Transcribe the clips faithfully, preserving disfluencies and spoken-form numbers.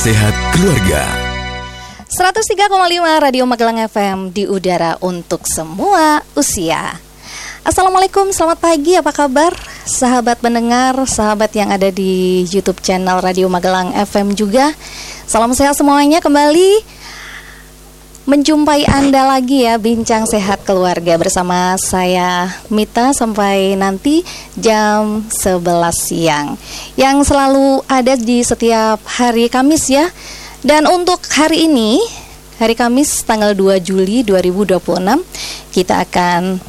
Sehat Keluarga. seratus tiga koma lima Radio Magelang F M di udara untuk semua usia. Assalamualaikum, selamat pagi, apa kabar sahabat pendengar, sahabat yang ada di YouTube channel Radio Magelang F M juga. Salam sehat semuanya, kembali menjumpai Anda lagi ya, Bincang Sehat Keluarga bersama saya Mita sampai nanti jam sebelas siang, yang selalu ada di setiap hari Kamis ya. Dan untuk hari ini, hari Kamis tanggal dua Juli dua ribu dua puluh enam, kita akan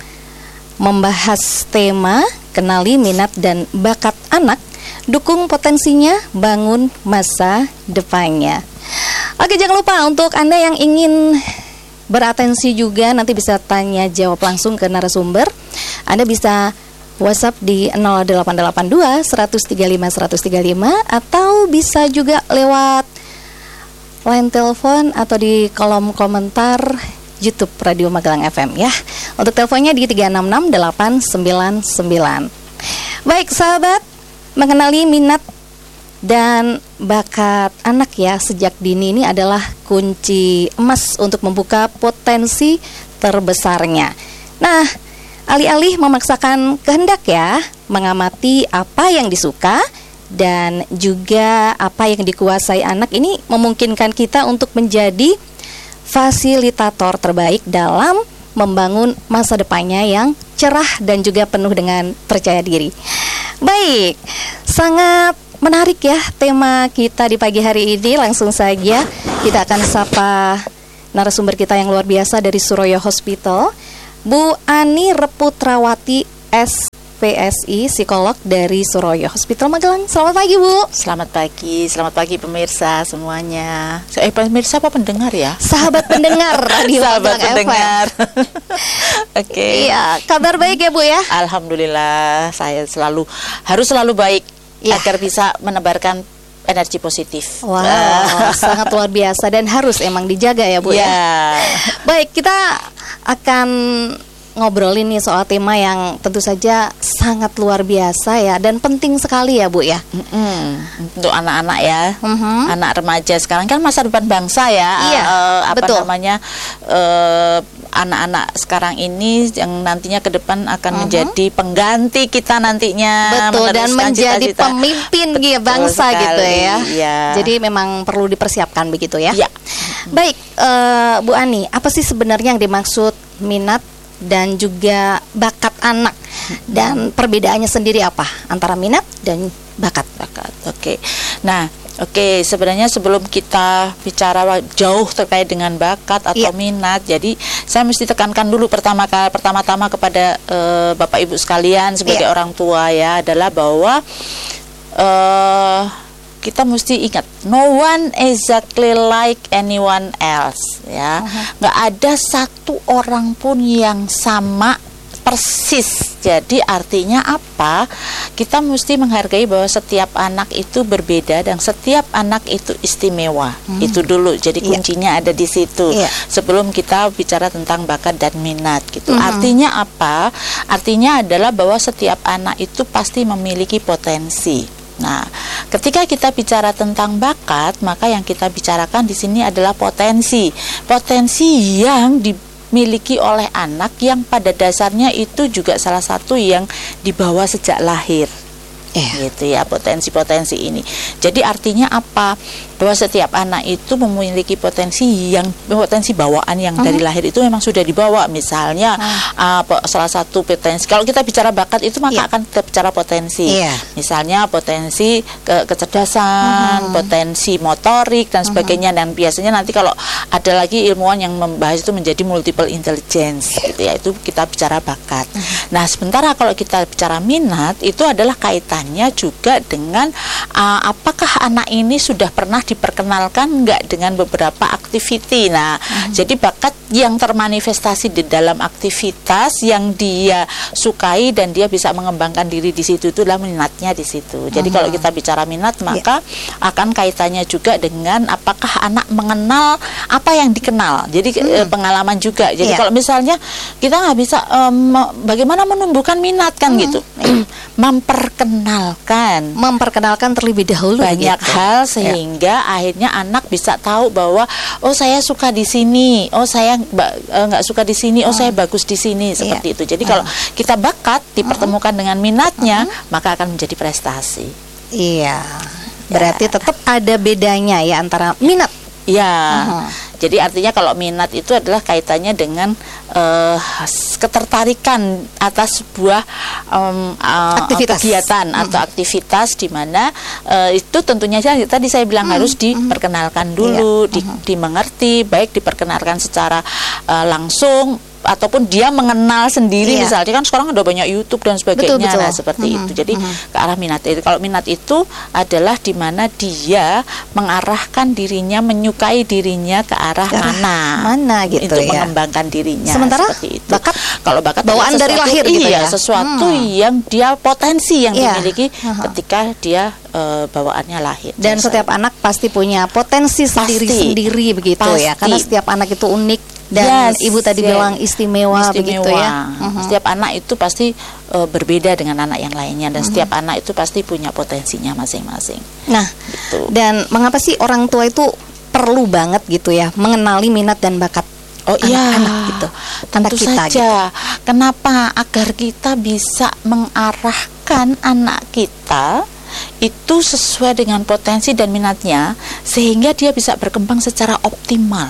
membahas tema kenali minat dan bakat anak, dukung potensinya, bangun masa depannya. Oke, jangan lupa untuk Anda yang ingin beratensi juga, nanti bisa tanya jawab langsung ke narasumber. Anda bisa WhatsApp di nol delapan delapan dua, seratus tiga puluh lima, seratus tiga puluh lima, atau bisa juga lewat line telepon atau di kolom komentar YouTube Radio Magelang F M ya. Untuk teleponnya di tiga enam enam delapan sembilan sembilan. Baik sahabat, mengenali minat dan bakat anak ya sejak dini ini adalah kunci emas untuk membuka potensi terbesarnya. Nah, alih-alih memaksakan kehendak ya, mengamati apa yang disuka dan juga apa yang dikuasai anak ini memungkinkan kita untuk menjadi fasilitator terbaik dalam membangun masa depannya yang cerah dan juga penuh dengan percaya diri. Baik, sangat menarik ya tema kita di pagi hari ini. Langsung saja kita akan sapa narasumber kita yang luar biasa dari Suroyo Hospital, Bu Ani Reputrawati S P S I, psikolog dari Suroyo Hospital Magelang. Selamat pagi Bu. Selamat pagi, selamat pagi pemirsa semuanya. Eh pemirsa apa pendengar ya? Sahabat pendengar Radio Sahabat pendengar. Oke. Okay. Iya, kabar baik ya Bu ya? Alhamdulillah, saya selalu harus selalu baik ya, agar bisa menebarkan energi positif. Wow, sangat luar biasa dan harus emang dijaga ya Bu ya. ya. Baik, kita akan ngobrolin nih soal tema yang tentu saja sangat luar biasa ya dan penting sekali ya Bu ya. Mm-hmm. Untuk anak-anak ya, mm-hmm. anak remaja sekarang kan masa depan bangsa ya. Iya, uh, apa betul. namanya uh, anak-anak sekarang ini yang nantinya ke depan akan uh-huh. menjadi pengganti kita nantinya. Betul, dan menjadi cita-cita pemimpin gitu bangsa sekali, gitu ya. Ya. Jadi memang perlu dipersiapkan begitu ya. Ya. Baik, uh, Bu Ani, apa sih sebenarnya yang dimaksud minat dan juga bakat anak, dan perbedaannya sendiri apa antara minat dan bakat? Bakat. Oke. Okay. Nah, oke, okay, sebenarnya sebelum kita bicara jauh terkait dengan bakat atau yeah. minat, jadi saya mesti tekankan dulu pertama kali pertama-tama kepada uh, Bapak Ibu sekalian sebagai yeah. orang tua ya, adalah bahwa uh, kita mesti ingat, no one exactly like anyone else ya. Uh-huh. Nggak ada satu orang pun yang sama persis. Jadi artinya apa? Kita mesti menghargai bahwa setiap anak itu berbeda dan setiap anak itu istimewa. Hmm. Itu dulu. Jadi kuncinya yeah. ada di situ. Yeah. Sebelum kita bicara tentang bakat dan minat gitu. Hmm. Artinya apa? Artinya adalah bahwa setiap anak itu pasti memiliki potensi. Nah, ketika kita bicara tentang bakat, maka yang kita bicarakan di sini adalah potensi. Potensi yang dimiliki oleh anak yang pada dasarnya itu juga salah satu yang dibawa sejak lahir. Eh. Gitu ya, potensi-potensi ini. Jadi artinya apa? Bahwa setiap anak itu memiliki potensi yang potensi bawaan yang uh-huh. dari lahir itu memang sudah dibawa. Misalnya uh. uh, salah satu potensi, kalau kita bicara bakat itu maka yeah. akan kita bicara potensi. Yeah. Misalnya potensi ke kecerdasan, uh-huh. potensi motorik dan sebagainya. Uh-huh. Dan biasanya nanti kalau ada lagi ilmuwan yang membahas itu menjadi multiple intelligence gitu ya, itu kita bicara bakat. Uh-huh. Nah, sementara kalau kita bicara minat, itu adalah kaitannya juga dengan uh, apakah anak ini sudah pernah diperkenalkan enggak dengan beberapa aktiviti. Nah, hmm. jadi bakat yang termanifestasi di dalam aktivitas yang dia sukai dan dia bisa mengembangkan diri di situ, itu adalah minatnya di situ. Jadi hmm. kalau kita bicara minat, maka yeah. akan kaitannya juga dengan apakah anak mengenal apa yang dikenal. Jadi Hmm. uh, pengalaman juga. Jadi Iya. kalau misalnya kita nggak bisa um, bagaimana menumbuhkan minat kan Hmm. gitu, memperkenalkan Memperkenalkan terlebih dahulu banyak gitu. hal sehingga akhirnya anak bisa tahu bahwa oh saya suka di sini, oh saya ba- eh, nggak suka di sini, oh saya bagus di sini, seperti itu. Jadi kalau kita bakat dipertemukan dengan minatnya, maka akan menjadi prestasi. Iya. Berarti tetap ada bedanya ya antara minat. Ya, Uh-huh. jadi artinya kalau minat itu adalah kaitannya dengan uh, ketertarikan atas sebuah um, uh, Aktivitas. kegiatan Hmm. atau aktivitas di mana uh, itu tentunya saja tadi saya bilang Hmm. harus diperkenalkan dulu, di, dimengerti, baik diperkenalkan secara uh, langsung ataupun dia mengenal sendiri. Iya. Misalnya kan sekarang ada banyak YouTube dan sebagainya. Betul, betul. Nah, seperti Mhm, itu. Jadi mhm. ke arah minat itu. Kalau minat itu adalah di mana dia mengarahkan dirinya, menyukai dirinya ke arah Ke arah mana, mana gitu untuk ya. mengembangkan dirinya. Sementara seperti itu. bakat, kalau bakat bawaan adalah dari sesuatu- lahir gitu iya, ya. sesuatu Hmm. yang dia potensi yang Iya. dimiliki Aha. ketika dia eh, bawaannya lahir. Dan Jadi, setiap anak pasti punya potensi sendiri-sendiri begitu ya. Pasti. Karena setiap anak itu unik dan Yes, ibu tadi yes. bilang istimewa, begitu ya. Istimewa. Mhm. Setiap anak itu pasti uh, berbeda dengan anak yang lainnya dan Mhm. setiap anak itu pasti punya potensinya masing-masing. Nah, Gitu. dan mengapa sih orang tua itu perlu banget gitu ya mengenali minat dan bakat Oh iya, anak-anak gitu, tentu anak kita saja. gitu. Kenapa? Agar kita bisa mengarahkan anak kita itu sesuai dengan potensi dan minatnya sehingga dia bisa berkembang secara optimal.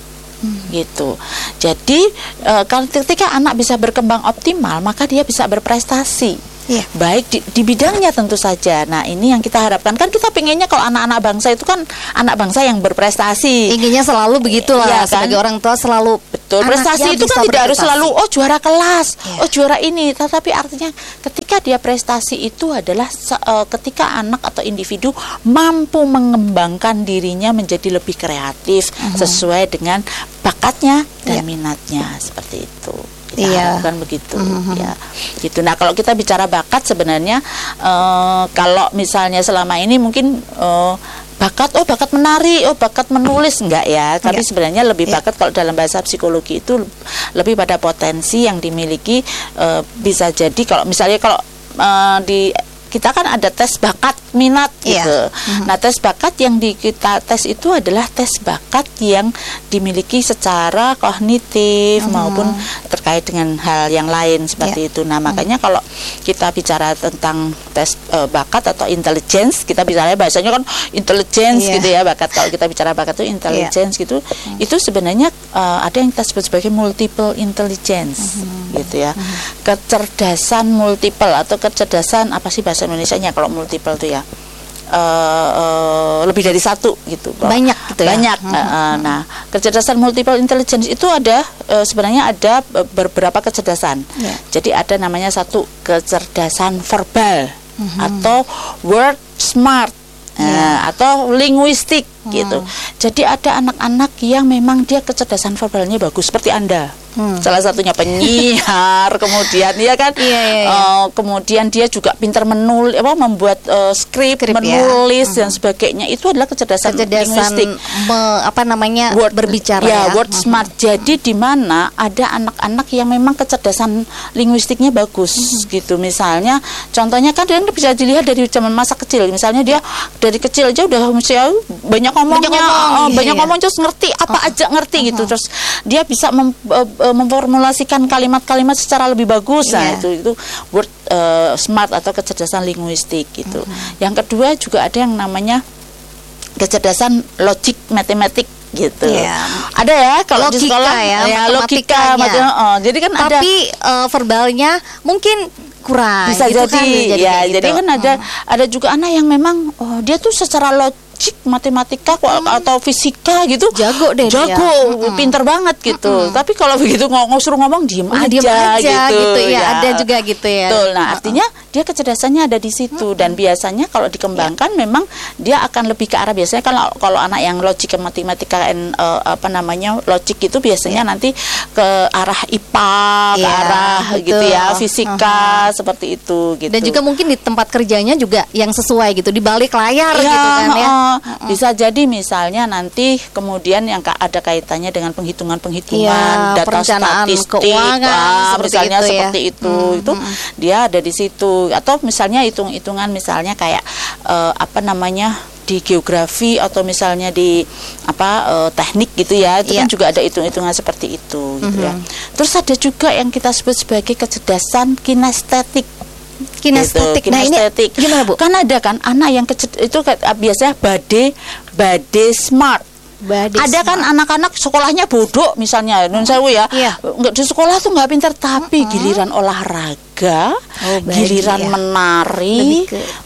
Gitu. Jadi e, kalau ketika anak bisa berkembang optimal, maka dia bisa berprestasi. Iya. Baik di, di bidangnya tentu saja. Nah, ini yang kita harapkan. Kan kita pengennya kalau anak-anak bangsa itu kan anak bangsa yang berprestasi. Inginnya selalu begitulah, Iya, kan? sebagai orang tua selalu Betul, anaknya prestasi itu bisa kan tidak harus berprestasi. selalu oh juara kelas, Iya. oh juara ini, tetapi artinya ketika dia prestasi itu adalah se- eh, ketika anak atau individu mampu mengembangkan dirinya menjadi lebih kreatif sesuai dengan bakatnya dan Iya. minatnya, seperti itu. Kita Iya. harapkan begitu, Mhm. ya. Gitu. Nah, kalau kita bicara bakat sebenarnya eh, kalau misalnya selama ini mungkin eh, bakat, oh bakat menari, oh bakat menulis, enggak ya, tapi Enggak. sebenarnya lebih Iya. bakat kalau dalam bahasa psikologi itu lebih pada potensi yang dimiliki. eh, bisa jadi kalau misalnya kalau eh, di kita kan ada tes bakat minat Iya. gitu. Mhm. Nah, tes bakat yang di kita tes itu adalah tes bakat yang dimiliki secara kognitif Mhm. maupun terkait dengan hal yang lain seperti Iya. itu. Nah, makanya kalau kita bicara tentang tes eh, bakat atau intelligence, kita bicaranya bahasanya kan intelligence Iya. gitu ya, bakat. Kalau kita bicara bakat itu intelligence gitu, itu sebenarnya eh, ada yang kita sebut sebagai multiple intelligence gitu ya. Kecerdasan multiple atau kecerdasan apa sih bahasa Indonesianya kalau multiple itu ya? Uh, uh, lebih dari satu gitu. Banyak gitu ya? Banyak. Hmm. Uh, uh, nah, kecerdasan multiple intelligence itu ada uh, sebenarnya ada uh, beberapa kecerdasan. Ya. Jadi ada namanya satu kecerdasan verbal atau word smart. Nah, atau linguistik gitu. Jadi ada anak-anak yang memang dia kecerdasan verbalnya bagus seperti Anda. Hmm. Salah satunya penyiar, kemudian ya kan, Iya, iya, iya. eh, kemudian dia juga pintar menulis, apa membuat eh, skrip, Skrip, ya. menulis dan sebagainya. Itu adalah kecerdasan, kecerdasan linguistik. me- apa namanya Word- berbicara ya, ya. word Mhm. smart. Jadi di mana ada anak-anak yang memang kecerdasan linguistiknya bagus gitu. Misalnya, contohnya kan dia bisa dilihat dari zaman masa kecil. Misalnya dia dari kecil aja udah mesti banyak ngomongnya, Banyak ngomong, oh, iya, banyak iya. ngomong terus ngerti apa aja ngerti gitu. Terus dia bisa mem- eh, eh, memformulasikan kalimat-kalimat secara lebih bagus. Nah, Iya. itu itu word eh, smart atau kecerdasan linguistik gitu. Yang kedua juga ada yang namanya kecerdasan logik matematik gitu. Iya. Ada ya kalau di Logika sekolah ya, logika matematikanya. mat- oh, jadi kan ada Tapi eh, verbalnya mungkin kurang bisa gitu jadi, kan, ya kayak jadi gitu. kan ada ada juga anak yang memang oh, dia tuh secara logik matematika kok atau fisika gitu Jago deh dia. jago Mm-mm. pinter banget gitu. Tapi kalau begitu ngomong suruh ngomong diem Oh, aja, diem aja gitu, gitu ya. Ada juga gitu ya. Betul. Nah, artinya dia kecerdasannya ada di situ dan biasanya kalau dikembangkan memang dia akan lebih ke arah biasanya kalau kalau anak yang logik matematika and, eh, apa namanya logik itu biasanya nanti ke arah I P A, ke Iya, arah betul. gitu ya, fisika seperti itu gitu. Dan juga mungkin di tempat kerjanya juga yang sesuai gitu, di balik layar Iya, gitu kan ya. heeh. uh, uh. bisa jadi misalnya nanti kemudian yang ada kaitannya dengan penghitungan-penghitungan, ya, data statistik, keuangan, uh, misalnya itu, seperti ya. itu, hmm, itu hmm. dia ada di situ. Atau misalnya hitung-hitungan misalnya kayak uh, apa namanya di geografi atau misalnya di apa uh, teknik gitu ya, itu yeah. kan juga ada hitung-hitungan seperti itu gitu mm-hmm. ya. Terus ada juga yang kita sebut sebagai kecerdasan kinestetik. Kinestetik. Gitu, kinestetik. Nah, ini gimana, Bu? Kan ada kan anak yang keced- itu biasanya bade bade smart. Bade ada smart. Kan anak-anak sekolahnya bodoh misalnya, nun sewu ya, yeah. nggak di sekolah tuh nggak pintar, tapi uh-huh. giliran olahraga, oh, giliran ya. menari,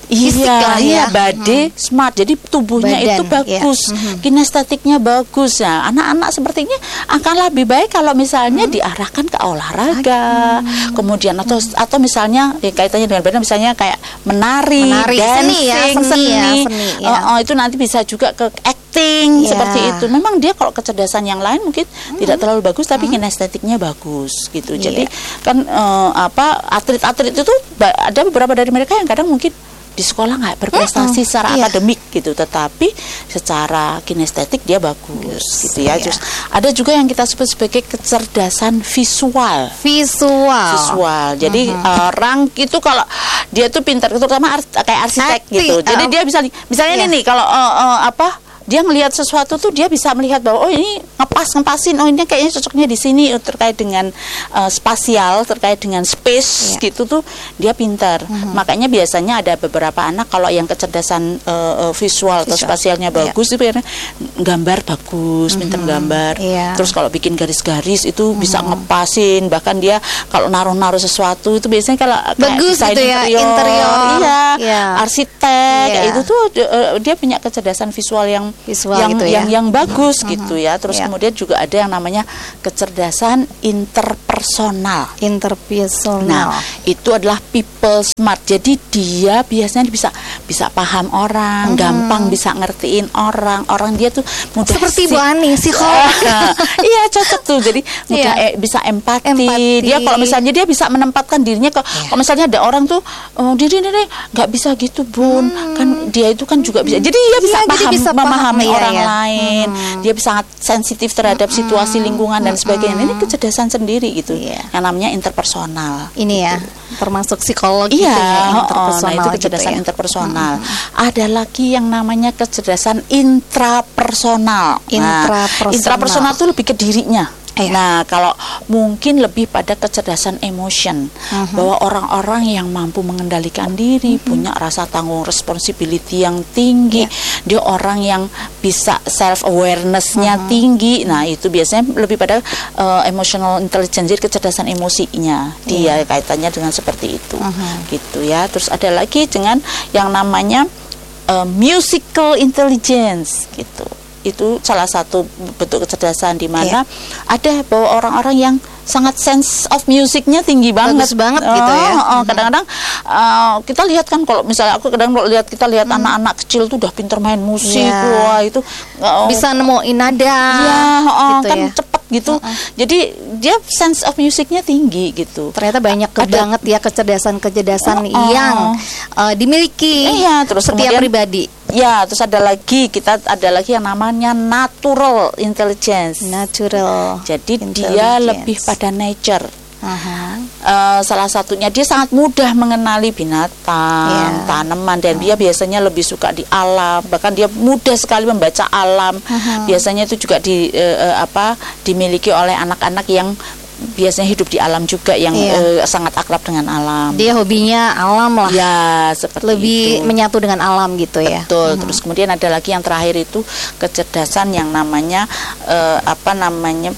iya, iya, bade hmm. smart. Jadi tubuhnya Badan, itu bagus, ya. hmm. kinestetiknya bagus ya. Anak-anak sepertinya akan lebih baik kalau misalnya hmm. diarahkan ke olahraga, hmm. kemudian atau hmm. atau misalnya ya, kaitannya dengan badan, misalnya kayak menari, menari dancing, seni, ya, seni, seni, ya, seni ya. Uh, uh, itu nanti bisa juga ke acting ya. Seperti itu. Memang dia kalau kecerdasan yang lain mungkin hmm. tidak terlalu bagus, tapi hmm. kinestetiknya bagus gitu. Yeah. Jadi kan uh, apa atlet-atlet itu ada beberapa dari mereka yang kadang mungkin di sekolah nggak berprestasi mm-hmm. secara yeah. akademik gitu, tetapi secara kinestetik dia bagus yes, gitu ya. Yeah. Terus ada juga yang kita sebut sebagai kecerdasan visual. Visual. Visual. Jadi mm-hmm. orang itu kalau dia tuh pintar, terutama ars- kayak arsitek Acting, gitu. Jadi uh, dia bisa misalnya yeah. ini nih kalau uh, uh, apa dia ngelihat sesuatu tuh dia bisa melihat bahwa oh ini ngepas ngepasin, oh ini kayaknya cocoknya di sini, terkait dengan uh, spasial, terkait dengan space yeah. gitu tuh dia pintar. Mm-hmm. Makanya biasanya ada beberapa anak kalau yang kecerdasan uh, uh, visual, visual atau spasialnya bagus yeah. itu gambar bagus, mm-hmm. pintar gambar. Yeah. Terus kalau bikin garis-garis itu mm-hmm. bisa ngepasin, bahkan dia kalau naruh-naruh sesuatu itu biasanya kalau bagus desain gitu ya, interior, interior iya, yeah. arsitek yeah. itu tuh uh, dia punya kecerdasan visual yang visual yang gitu ya. yang yang bagus uh-huh. gitu ya. Terus yeah. kemudian juga ada yang namanya kecerdasan interpersonal. Interpersonal. Nah, itu adalah people smart. Jadi dia biasanya bisa bisa paham orang, uh-huh. gampang bisa ngertiin orang. Orang dia tuh mudah seperti si- Bu Ani psikolog. Iya, cocok tuh. Jadi mudah yeah. eh, bisa empati. empati. Dia kalau misalnya dia bisa menempatkan dirinya ke yeah. kalau misalnya ada orang tuh oh, diri diri nggak bisa gitu, Bun. Hmm. Kan dia itu kan juga bisa. Jadi dia bisa yeah, paham bisa memahami Iya, orang iya. lain, hmm. dia sangat sensitif terhadap hmm. situasi lingkungan dan sebagainya. Ini kecerdasan sendiri gitu, iya. yang namanya interpersonal. Ini gitu. Ya, termasuk psikologi iya, gitu ya, interpersonal. Oh, nah itu kecerdasan gitu ya. interpersonal. Hmm. Ada lagi yang namanya kecerdasan intrapersonal. Intrapersonal. Nah, intrapersonal itu lebih ke dirinya. Iya. Nah, kalau mungkin lebih pada kecerdasan emotion, uh-huh. bahwa orang-orang yang mampu mengendalikan diri, uh-huh. punya rasa tanggung responsibility yang tinggi, yeah. dia orang yang bisa self awareness-nya uh-huh. tinggi. Nah, itu biasanya lebih pada uh, emotional intelligence, jadi kecerdasan emosinya. Dia yeah. kaitannya dengan seperti itu. Uh-huh. Gitu ya. Terus ada lagi dengan yang namanya uh, musical intelligence gitu. Itu salah satu bentuk kecerdasan di mana yeah. ada bahwa orang-orang yang sangat sense of musicnya tinggi banget. Bagus banget oh, gitu ya. Oh, kadang-kadang uh, kita lihat kan kalau misalnya aku kadang kalau lihat kita lihat hmm. anak-anak kecil tuh udah pinter main musik, yeah. wah itu uh, bisa nemuin nada. Ya, oh, gitu kan ya. cepet gitu. Uh-uh. Jadi dia sense of musicnya tinggi gitu. Ternyata banyak ada, banget ya kecerdasan-kecerdasan uh-uh. yang uh, dimiliki iya, terus setiap kemudian, pribadi. Ya, terus ada lagi kita ada lagi yang namanya natural intelligence. Natural. Jadi dia lebih pada nature. Uh-huh. Uh, salah satunya dia sangat mudah mengenali binatang, yeah. tanaman, dan uh-huh. dia biasanya lebih suka di alam. Bahkan dia mudah sekali membaca alam. Uh-huh. Biasanya itu juga di uh, apa dimiliki oleh anak-anak yang biasanya hidup di alam juga, yang yeah. uh, sangat akrab dengan alam. Dia hobinya alam lah. Ya, seperti lebih itu. menyatu dengan alam gitu ya. Betul. Uh-huh. Terus kemudian ada lagi yang terakhir itu kecerdasan yang namanya uh, apa namanya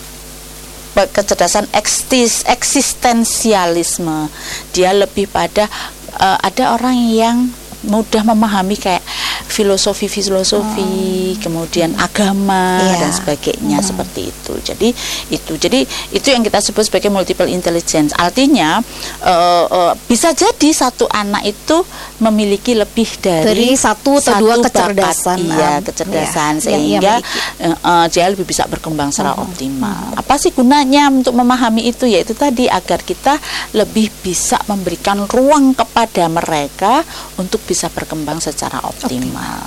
kecerdasan eksis, eksistensialisme. Dia lebih pada uh, ada orang yang mudah memahami kayak filosofi-filosofi, hmm. kemudian agama yeah. dan sebagainya hmm. seperti itu. Jadi itu, jadi itu yang kita sebut sebagai multiple intelligence. Artinya uh, uh, bisa jadi satu anak itu memiliki lebih dari, dari satu atau dua kecerdasan, bakat, iya kecerdasan yeah. sehingga uh, uh, dia lebih bisa berkembang secara hmm. optimal. Hmm. Apa sih gunanya untuk memahami itu? Yaitu tadi agar kita lebih bisa memberikan ruang kepada mereka untuk bisa berkembang secara optimal.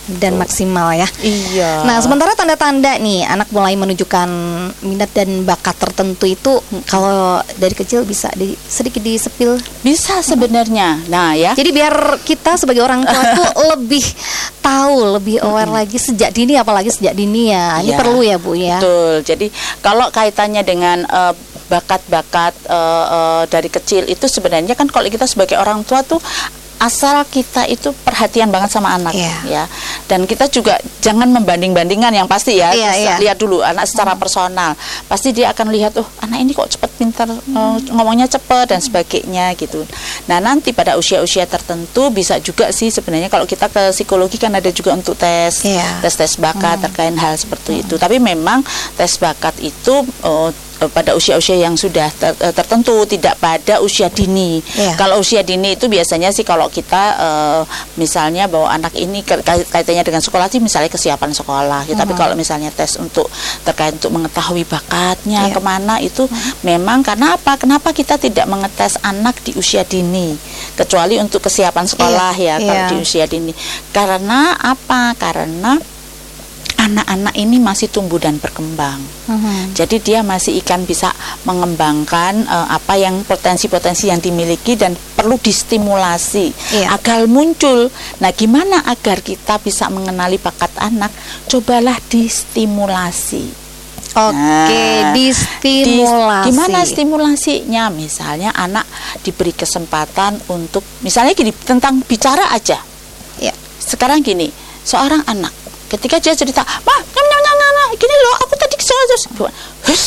dan maksimal ya. Iya. Nah, sementara tanda-tanda nih anak mulai menunjukkan minat dan bakat tertentu itu hmm. kalau dari kecil bisa di, sedikit disepil. Bisa sebenarnya. Nah ya. Jadi biar kita sebagai orang tua tuh lebih tahu, lebih aware hmm. lagi sejak dini, apalagi sejak dini ya. Ini ya, perlu ya Bu ya. Betul. Jadi kalau kaitannya dengan uh, bakat-bakat uh, uh, dari kecil itu sebenarnya kan kalau kita sebagai orang tua tuh asal kita itu perhatian banget sama anak yeah. ya, dan kita juga jangan membanding-bandingkan yang pasti ya. Yeah, yeah. Lihat dulu anak secara hmm. personal, pasti dia akan lihat, oh anak ini kok cepet pintar, hmm. uh, ngomongnya cepet dan sebagainya gitu. Nah nanti pada usia-usia tertentu bisa juga sih sebenarnya kalau kita ke psikologi kan ada juga untuk tes, yeah. tes-tes bakat hmm. terkait hal seperti hmm. itu. Tapi memang tes bakat itu uh, pada usia-usia yang sudah ter, tertentu, tidak pada usia dini. Yeah. Kalau usia dini itu biasanya sih kalau kita uh, misalnya bahwa anak ini kaitannya dengan sekolah sih misalnya kesiapan sekolah. Ya, mm-hmm. Tapi kalau misalnya tes untuk terkait untuk mengetahui bakatnya yeah. kemana itu mm-hmm. memang karena apa? Kenapa kita tidak mengetes anak di usia dini? Kecuali untuk kesiapan sekolah yeah. ya kalau yeah. di usia dini. Karena apa? Karena anak-anak ini masih tumbuh dan berkembang, uh-huh. jadi dia masih ikan bisa mengembangkan uh, apa yang potensi-potensi yang dimiliki dan perlu distimulasi yeah. agar muncul. Nah, gimana agar kita bisa mengenali bakat anak? Cobalah distimulasi. Oke, okay, nah, distimulasi. Di, gimana stimulasinya? Misalnya anak diberi kesempatan untuk, misalnya gini, tentang bicara aja. Yeah. Sekarang gini, seorang anak ketika dia cerita, "Ma, nyam nyam nyam nyam, gini loh, aku tadi kesel terus." Hush.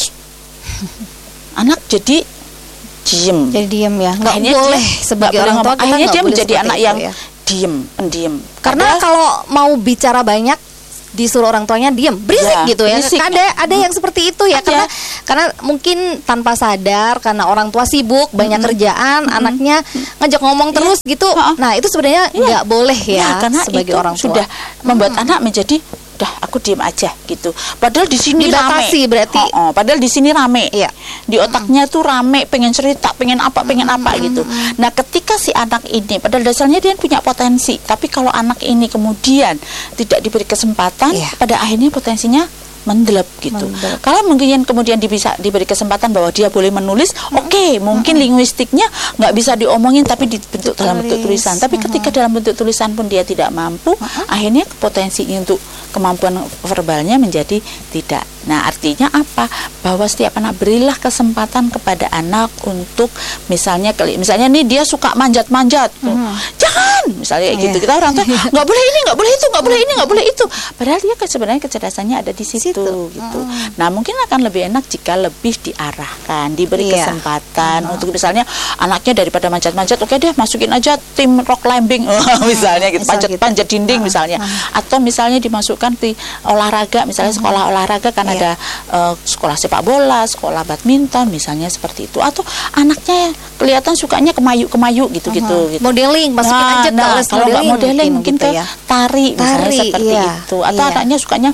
Anak jadi diem. Jadi diem ya. Enggak boleh dia, sebagai orang tua kita akhirnya dia menjadi anak yang ya. diem, pendiam. Karena Padahal, kalau mau bicara banyak disuruh orang tuanya diem, berisik ya, gitu ya. Berisik. Ada ada yang seperti itu ya, ada. karena karena mungkin tanpa sadar karena orang tua sibuk, mm-hmm. banyak kerjaan, mm-hmm. anaknya ngajak ngomong yeah. terus gitu. Uh-uh. Nah, itu sebenarnya nggak yeah. boleh ya, ya karena sebagai orang tua. Sudah membuat hmm. anak menjadi udah aku diem aja gitu. Padahal di sini rame. berarti. Oh, oh, padahal di sini rame. Iya. Di otaknya tuh rame, pengen cerita, pengen apa, pengen mm-hmm. apa gitu. Nah, ketika si anak ini padahal dasarnya dia punya potensi, tapi kalau anak ini kemudian tidak diberi kesempatan, iya. pada akhirnya potensinya mendelep gitu. Mendelep. Kalau mungkin kemudian bisa diberi kesempatan bahwa dia boleh menulis, hmm. oke, okay, mungkin hmm. linguistiknya nggak bisa diomongin tapi dibentuk Tulis. dalam bentuk tulisan. Tapi hmm. ketika dalam bentuk tulisan pun dia tidak mampu, hmm. akhirnya potensi untuk kemampuan verbalnya menjadi tidak. Nah, artinya apa? Bahwa setiap anak berilah kesempatan kepada anak untuk misalnya misalnya nih dia suka manjat-manjat. Hmm. Jangan, misalnya yeah. gitu. Kita orang tua nggak boleh ini, nggak boleh itu, nggak boleh ini, nggak boleh itu. Padahal dia sebenarnya kecerdasannya ada di situ. Gitu. gitu. Hmm. Nah, mungkin akan lebih enak jika lebih diarahkan, diberi yeah. kesempatan hmm. untuk misalnya anaknya daripada manjat-manjat, oke okay deh masukin aja tim rock climbing misalnya gitu, panjat-panjat gitu. dinding hmm. misalnya. Hmm. Atau misalnya dimasukkan di olahraga, misalnya hmm. sekolah olahraga kan yeah. ada uh, sekolah sepak bola, sekolah badminton misalnya seperti itu. Atau anaknya kelihatan sukanya kemayu-kemayu gitu-gitu hmm. gitu. Modeling, masukin nah, aja nah, kalau nggak modeling mungkin, mungkin gitu ya. tari, tari misalnya seperti iya. itu. Atau iya. anaknya sukanya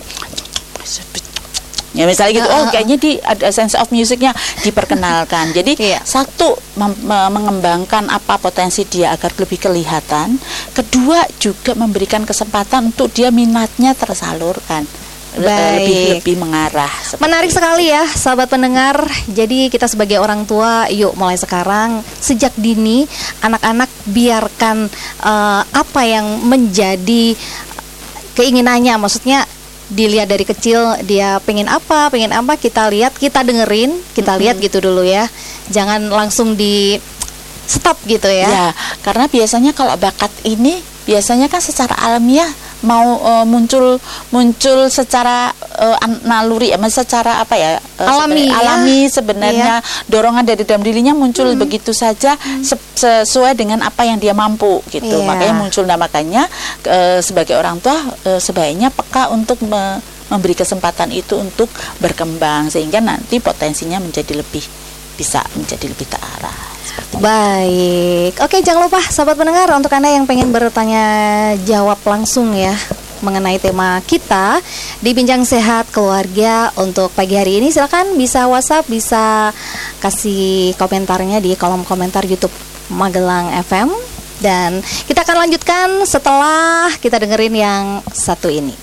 ya misalnya gitu, oh kayaknya di ada sense of musicnya diperkenalkan. Jadi yeah. satu mem- mengembangkan apa potensi dia agar lebih kelihatan. Kedua juga memberikan kesempatan untuk dia minatnya tersalurkan. Baik. lebih lebih mengarah. Menarik sekali ya sahabat pendengar. Jadi kita sebagai orang tua, yuk mulai sekarang sejak dini anak-anak biarkan uh, apa yang menjadi keinginannya, maksudnya dilihat dari kecil dia pengen apa, pengen apa, kita lihat, kita dengerin, kita mm-hmm. lihat gitu dulu ya. Jangan langsung di stop gitu ya. Ya, karena biasanya kalau bakat ini biasanya kan secara alamiah mau uh, muncul muncul secara uh, naluri, ya, secara apa ya? Uh, alami, sebenarnya, ya. alami sebenarnya iya. dorongan dari dalam dirinya muncul hmm. begitu saja hmm. se- sesuai dengan apa yang dia mampu gitu. Iya. Makanya muncul, nah makanya uh, sebagai orang tua uh, sebaiknya peka untuk me- memberi kesempatan itu untuk berkembang sehingga nanti potensinya menjadi lebih bisa menjadi lebih terarah. Baik, oke, jangan lupa sahabat pendengar, untuk Anda yang pengen bertanya jawab langsung ya mengenai tema kita di Bincang Sehat Keluarga untuk pagi hari ini, silakan bisa WhatsApp, bisa kasih komentarnya di kolom komentar YouTube Magelang F M Dan kita akan lanjutkan setelah kita dengerin yang satu ini.